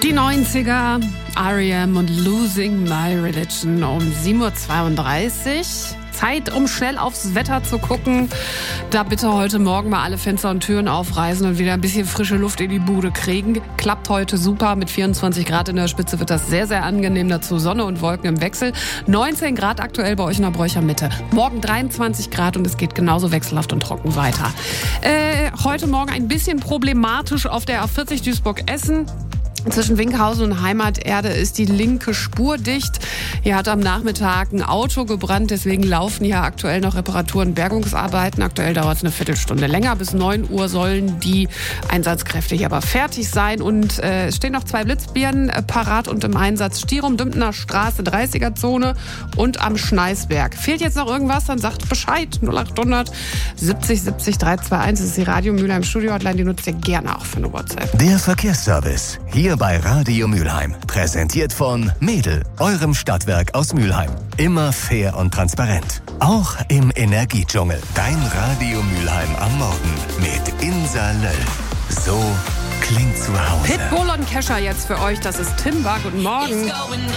Die 90er, R.E.M. und Losing My Religion um 7.32 Uhr. Zeit, um schnell aufs Wetter zu gucken. Da bitte heute Morgen mal alle Fenster und Türen aufreißen und wieder ein bisschen frische Luft in die Bude kriegen. Klappt heute super. Mit 24 Grad in der Spitze wird das sehr, sehr angenehm. Dazu Sonne und Wolken im Wechsel. 19 Grad aktuell bei euch in der Bräucher Mitte. Morgen 23 Grad und es geht genauso wechselhaft und trocken weiter. Heute Morgen ein bisschen problematisch auf der A40 Duisburg-Essen. Zwischen Winkhausen und Heimaterde ist die linke Spur dicht. Hier hat am Nachmittag ein Auto gebrannt, deswegen laufen hier aktuell noch Reparaturen und Bergungsarbeiten. Aktuell dauert es eine Viertelstunde länger. Bis 9 Uhr sollen die Einsatzkräfte hier aber fertig sein. Und es stehen noch 2 Blitzbirnen parat und im Einsatz. Stirum, Dümpner Straße, 30er-Zone und am Schneisberg. Fehlt jetzt noch irgendwas, dann sagt Bescheid. 0800 70 70 321. Das ist die Radio Mülheim Studio-Hotline, die nutzt ihr gerne auch für eine WhatsApp. Der Verkehrsservice. Hier bei Radio Mülheim. Präsentiert von Mädel, eurem Stadtwerk aus Mülheim. Immer fair und transparent. Auch im Energiedschungel. Dein Radio Mülheim am Morgen mit Insa Löll. So klingt zu Hause. Pitbull und Kesha jetzt für euch. Das ist Timba. Guten Morgen.